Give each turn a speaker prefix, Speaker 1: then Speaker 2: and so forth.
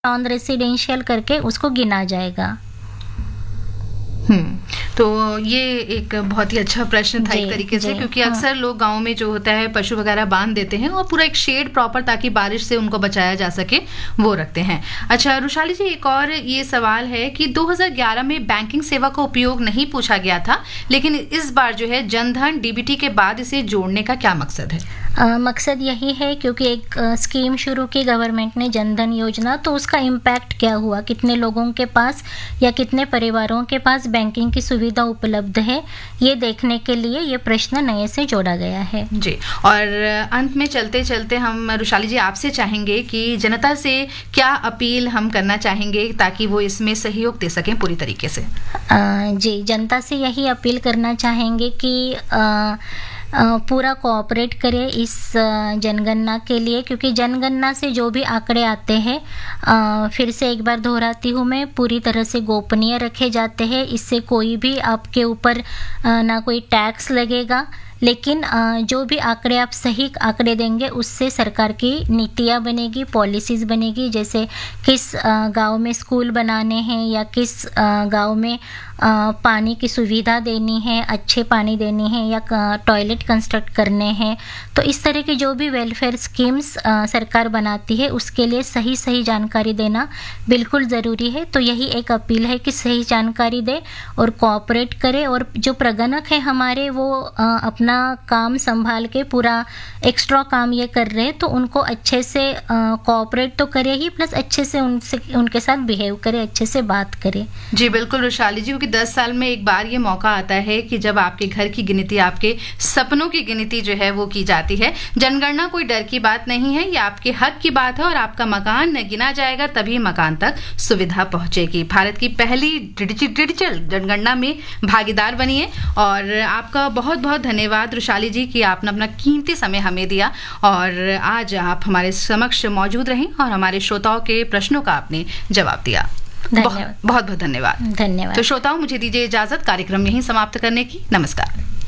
Speaker 1: Non residential करके उसको गिना जाएगा।
Speaker 2: तो ये एक बहुत ही अच्छा प्रश्न था एक तरीके से, क्योंकि अक्सर लोग गांव में जो होता है पशु वगैरह बांध देते हैं और पूरा एक शेड प्रॉपर ताकि बारिश से उनको बचाया जा सके वो रखते हैं। अच्छा रुशाली जी, एक और ये सवाल है कि 2011 में बैंकिंग सेवा का उपयोग नहीं पूछा गया था, लेकिन इस बार जो है जनधन डीबीटी के बाद इसे जोड़ने का क्या मकसद है?
Speaker 1: मकसद यही है क्योंकि एक स्कीम शुरू की गवर्नमेंट ने, जनधन योजना, तो उसका इम्पैक्ट क्या हुआ, कितने लोगों के पास या कितने परिवारों के पास बैंकिंग की सुविधा उपलब्ध है, ये देखने के लिए ये प्रश्न नए से जोड़ा गया है।
Speaker 2: जी, और अंत में चलते चलते हम रुशाली जी आपसे चाहेंगे कि जनता से क्या अपील हम करना चाहेंगे ताकि वो इसमें सहयोग दे सकें पूरी तरीके से?
Speaker 1: जी, जनता से यही अपील करना चाहेंगे कि पूरा कोऑपरेट करें इस जनगणना के लिए, क्योंकि जनगणना से जो भी आंकड़े आते हैं, फिर से एक बार दोहराती हूँ मैं, पूरी तरह से गोपनीय रखे जाते हैं। इससे कोई भी आपके ऊपर ना कोई टैक्स लगेगा, लेकिन जो भी आंकड़े आप सही आंकड़े देंगे उससे सरकार की नीतियाँ बनेगी, पॉलिसीज़ बनेगी। जैसे किस गांव में स्कूल बनाने हैं या किस गांव में पानी की सुविधा देनी है, अच्छे पानी देनी है या टॉयलेट कंस्ट्रक्ट करने हैं, तो इस तरह की जो भी वेलफेयर स्कीम्स सरकार बनाती है उसके लिए सही सही जानकारी देना बिल्कुल ज़रूरी है। तो यही एक अपील है कि सही जानकारी दे और कोऑपरेट करे, और जो प्रगणक है हमारे वो अपना काम संभाल के पूरा एक्स्ट्रा काम ये कर रहे हैं, तो उनको अच्छे से कोऑपरेट तो करे ही, प्लस अच्छे से उनके साथ बिहेव करे, अच्छे से बात करे।
Speaker 2: जी बिल्कुल रुशाली जी, क्योंकि 10 साल में एक बार ये मौका आता है कि जब आपके घर की गिनती, आपके सपनों की गिनती जो है वो की जाती है। जनगणना कोई डर की बात नहीं है, ये आपके हक की बात है, और आपका मकान गिना जाएगा तभी मकान तक सुविधा पहुंचेगी। भारत की पहली डिजिटल जनगणना में भागीदार बनिए, और आपका बहुत बहुत धन्यवाद रुशाली जी कि आपने अपना कीमती समय हमें दिया और आज आप हमारे समक्ष मौजूद रहीं और हमारे श्रोताओं के प्रश्नों का आपने जवाब दिया।
Speaker 1: धन्यवाद,
Speaker 2: बहुत बहुत धन्यवाद।
Speaker 1: धन्यवाद।
Speaker 2: तो श्रोताओं, मुझे दीजिए इजाजत कार्यक्रम यहीं समाप्त करने की। नमस्कार।